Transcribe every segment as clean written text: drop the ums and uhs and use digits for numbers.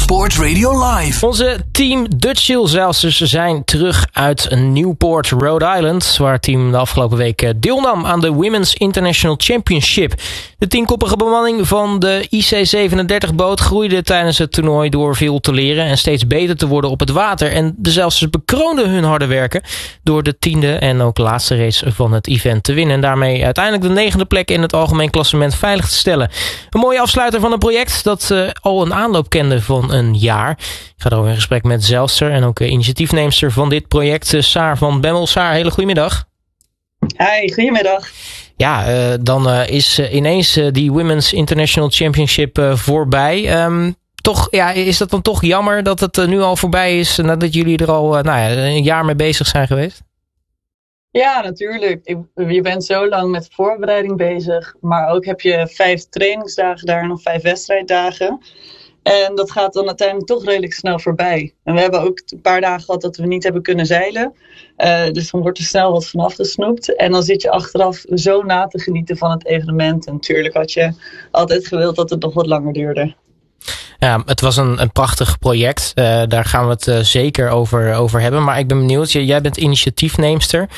Sport Radio Live. Onze Team Dutch-zeilsters zijn terug uit Newport, Rhode Island, waar het team de afgelopen week deelnam aan de Women's International Championship. De 10-koppige bemanning van de IC-37-boot groeide tijdens het toernooi door veel te leren en steeds beter te worden op het water. En de zeilsters bekroonden hun harde werken door de 10e en ook laatste race van het event te winnen. En daarmee uiteindelijk de 9e plek in het algemeen klassement veilig te stellen. Een mooie afsluiter van een project dat al een aanloop kende van een jaar. Ik ga erover in gesprek met zeilster en ook initiatiefneemster van dit project, Saar van Bemmel. Saar, hele goedemiddag. Hi, goedemiddag. Ja, dan is ineens die Women's International Championship voorbij. Toch, ja, is dat dan toch jammer dat het nu al voorbij is nadat jullie er al een jaar mee bezig zijn geweest? Ja, natuurlijk. Je bent zo lang met voorbereiding bezig. Maar ook heb je 5 trainingsdagen daar en nog 5 wedstrijddagen. En dat gaat dan uiteindelijk toch redelijk snel voorbij. En we hebben ook een paar dagen gehad dat we niet hebben kunnen zeilen. Dus dan wordt er snel wat vanaf gesnoept. En dan zit je achteraf zo na te genieten van het evenement. En natuurlijk had je altijd gewild dat het nog wat langer duurde. Ja, het was een prachtig project. Daar gaan we het zeker over hebben. Maar ik ben benieuwd, jij bent initiatiefneemster.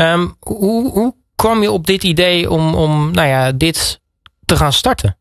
Hoe kwam je op dit idee om dit te gaan starten?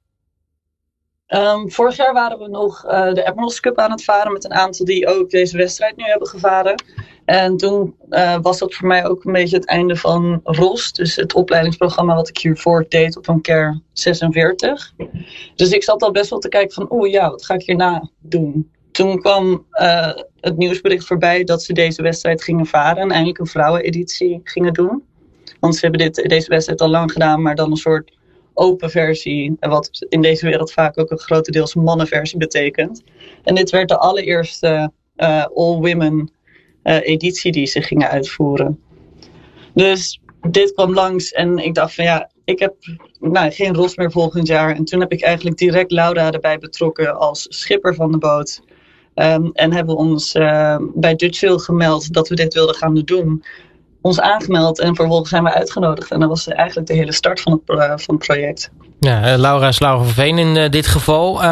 Vorig jaar waren we nog de Admirals Cup aan het varen met een aantal die ook deze wedstrijd nu hebben gevaren. En toen was dat voor mij ook een beetje het einde van ROS. Dus het opleidingsprogramma wat ik hiervoor deed op een keer 46. Dus ik zat al best wel te kijken van wat ga ik hierna doen? Toen kwam het nieuwsbericht voorbij dat ze deze wedstrijd gingen varen. En eindelijk een vrouweneditie gingen doen. Want ze hebben deze wedstrijd al lang gedaan, maar dan een soort open versie, wat in deze wereld vaak ook een grotendeels mannenversie betekent. En dit werd de allereerste all-women editie die ze gingen uitvoeren. Dus dit kwam langs en ik dacht van ik heb geen ROS meer volgend jaar. En toen heb ik eigenlijk direct Laura erbij betrokken als schipper van de boot. En hebben we ons bij Dutchsail gemeld dat we dit wilden gaan doen. Ons aangemeld en vervolgens zijn we uitgenodigd. En dat was eigenlijk de hele start van het project. Ja, Laura is Laura van Veen in dit geval.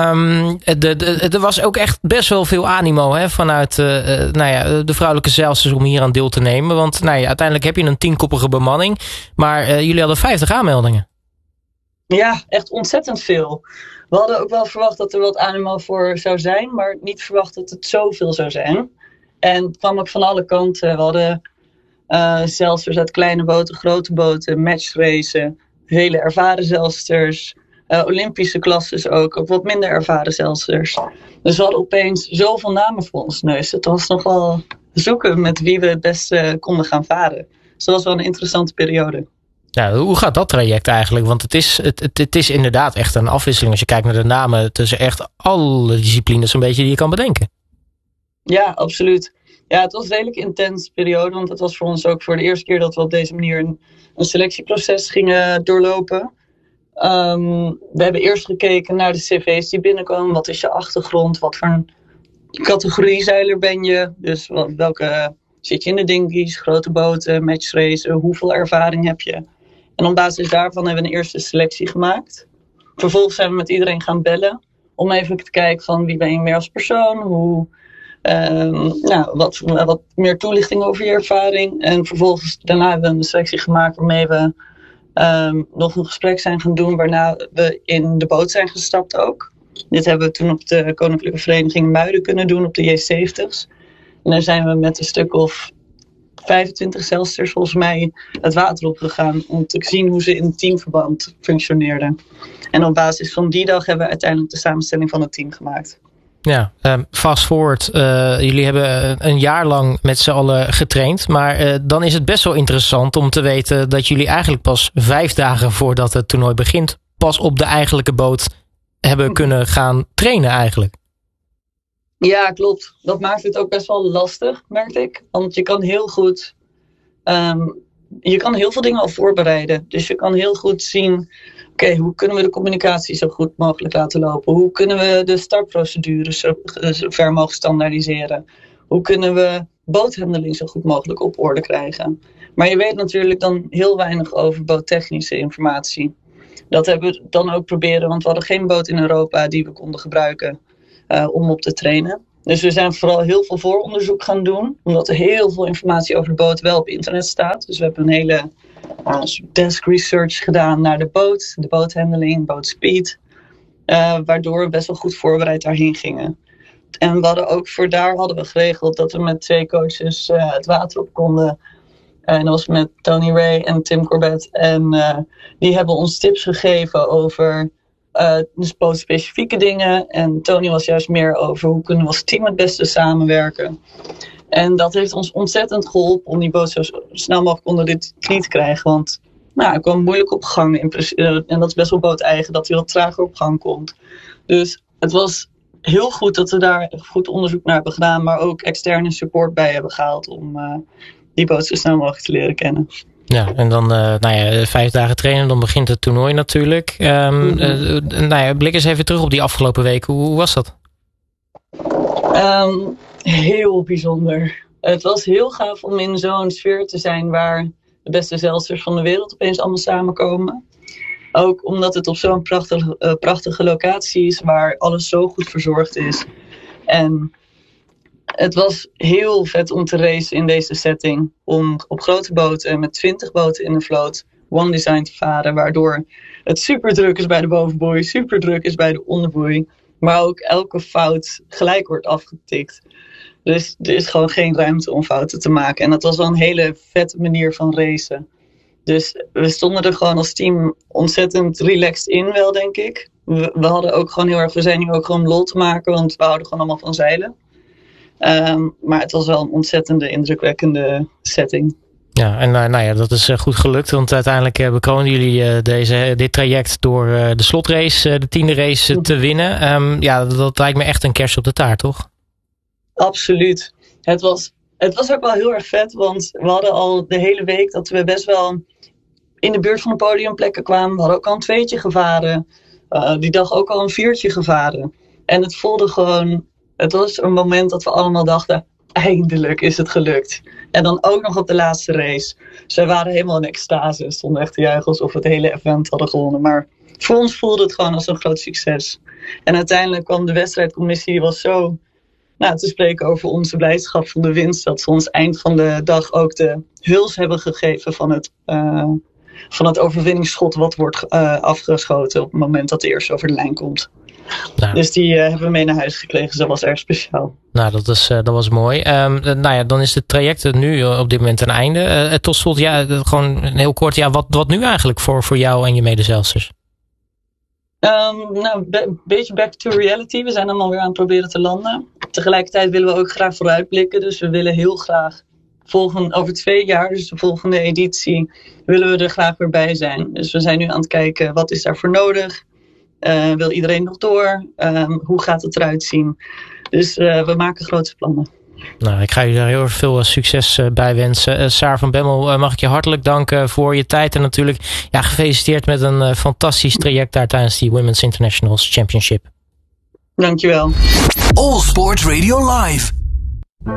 Er was ook echt best wel veel animo vanuit de vrouwelijke zeilsters om hier aan deel te nemen. Want uiteindelijk heb je een 10-koppige bemanning. Maar jullie hadden 50 aanmeldingen. Ja, echt ontzettend veel. We hadden ook wel verwacht dat er wat animo voor zou zijn. Maar niet verwacht dat het zoveel zou zijn. En het kwam ook van alle kanten. We hadden zeilsters uit kleine boten, grote boten, matchracen, hele ervaren zeilsters, Olympische klasses ook wat minder ervaren zeilsters. Dus we hadden opeens zoveel namen voor ons neus. Het was nog wel zoeken met wie we het beste konden gaan varen. Dus dat was wel een interessante periode. Ja, hoe gaat dat traject eigenlijk? Want het is inderdaad echt een afwisseling als je kijkt naar de namen tussen echt alle disciplines een beetje die je kan bedenken. Ja, absoluut. Ja, het was een redelijk intense periode, want het was voor ons ook voor de eerste keer dat we op deze manier een selectieproces gingen doorlopen. We hebben eerst gekeken naar de cv's die binnenkomen. Wat is je achtergrond? Wat voor een categorie zeiler ben je? Dus welke zit je in de dinghies, grote boten, matchracen? Hoeveel ervaring heb je? En op basis daarvan hebben we een eerste selectie gemaakt. Vervolgens zijn we met iedereen gaan bellen om even te kijken van wie ben je meer als persoon, wat meer toelichting over je ervaring. En vervolgens daarna hebben we een selectie gemaakt waarmee we nog een gesprek zijn gaan doen, waarna we in de boot zijn gestapt ook. Dit hebben we toen op de Koninklijke Vereniging Muiden kunnen doen op de J70's. En daar zijn we met een stuk of 25 zeilsters volgens mij het water op gegaan om te zien hoe ze in teamverband functioneerden. En op basis van die dag hebben we uiteindelijk de samenstelling van het team gemaakt. Ja, fast forward. Jullie hebben een jaar lang met z'n allen getraind. Maar dan is het best wel interessant om te weten dat jullie eigenlijk pas 5 dagen voordat het toernooi begint, pas op de eigenlijke boot hebben kunnen gaan trainen eigenlijk. Ja, klopt. Dat maakt het ook best wel lastig, merkte ik. Want je kan heel goed heel veel dingen al voorbereiden. Dus je kan heel goed zien, hoe kunnen we de communicatie zo goed mogelijk laten lopen? Hoe kunnen we de startprocedures zo ver mogelijk standaardiseren? Hoe kunnen we boothandeling zo goed mogelijk op orde krijgen? Maar je weet natuurlijk dan heel weinig over boottechnische informatie. Dat hebben we dan ook proberen, want we hadden geen boot in Europa die we konden gebruiken. om op te trainen. Dus we zijn vooral heel veel vooronderzoek gaan doen. Omdat er heel veel informatie over de boot wel op internet staat. Dus we hebben een hele desk research gedaan naar de boot. De boothandling, bootspeed. Waardoor we best wel goed voorbereid daarheen gingen. En we hadden ook daar hadden we geregeld dat we met 2 coaches het water op konden. En dat was met Tony Ray en Tim Corbett. En die hebben ons tips gegeven over dus bootspecifieke dingen. En Tony was juist meer over hoe kunnen we als team het beste samenwerken. En dat heeft ons ontzettend geholpen om die boot zo snel mogelijk onder de knie te krijgen. Want hij kwam moeilijk op gang. En dat is best wel booteigen dat hij wat trager op gang komt. Dus het was heel goed dat we daar goed onderzoek naar hebben gedaan. Maar ook externe support bij hebben gehaald om die boot zo snel mogelijk te leren kennen. Ja, en dan 5 dagen trainen, dan begint het toernooi natuurlijk. Blik eens even terug op die afgelopen weken. Hoe was dat? Heel bijzonder. Het was heel gaaf om in zo'n sfeer te zijn waar de beste zeilsters van de wereld opeens allemaal samenkomen. Ook omdat het op zo'n prachtige locatie is waar alles zo goed verzorgd is. En het was heel vet om te racen in deze setting. Om op grote boten met 20 boten in de vloot one design te varen. Waardoor het super druk is bij de bovenboei, super druk is bij de onderboei. Maar ook elke fout gelijk wordt afgetikt. Dus er is gewoon geen ruimte om fouten te maken. En dat was wel een hele vette manier van racen. Dus we stonden er gewoon als team ontzettend relaxed in wel, denk ik. We hadden ook gewoon heel erg, we zijn nu ook gewoon lol te maken, want we houden gewoon allemaal van zeilen. Maar het was wel een ontzettende indrukwekkende setting. Ja, en dat is goed gelukt, want uiteindelijk bekronen jullie dit traject door de slotrace, de 10e race te winnen. Dat lijkt me echt een kers op de taart, toch? Absoluut. Het was ook wel heel erg vet, want we hadden al de hele week dat we best wel in de buurt van de podiumplekken kwamen. We hadden ook al een 2'tje gevaren. Die dag ook al een 4'tje gevaren. En het voelde gewoon, het was een moment dat we allemaal dachten, eindelijk is het gelukt. En dan ook nog op de laatste race. Ze waren helemaal in extase. Het stonden echt te juichen alsof we het hele event hadden gewonnen. Maar voor ons voelde het gewoon als een groot succes. En uiteindelijk kwam de wedstrijdcommissie, die was zo te spreken over onze blijdschap van de winst. Dat ze ons eind van de dag ook de huls hebben gegeven van het overwinningsschot wat wordt afgeschoten op het moment dat de eerste over de lijn komt. Nou. Dus die hebben we mee naar huis gekregen. Dus dat was erg speciaal. Nou, dat was mooi. Dan is het traject nu op dit moment ten einde. Tot slot, gewoon heel kort. Wat nu eigenlijk voor jou en je medezeilsters? Een beetje back to reality. We zijn allemaal weer aan het proberen te landen. Tegelijkertijd willen we ook graag vooruitblikken. Dus we willen heel graag over 2 jaar, dus de volgende editie, willen we er graag weer bij zijn. Dus we zijn nu aan het kijken, wat is daarvoor nodig? Wil iedereen nog door? Hoe gaat het eruit zien? Dus we maken grote plannen. Nou, ik ga jullie daar heel erg veel succes bij wensen. Saar van Bemmel, mag ik je hartelijk danken voor je tijd. En natuurlijk gefeliciteerd met een fantastisch traject daar tijdens die Women's Internationals Championship. Dankjewel. All Sports Radio Live.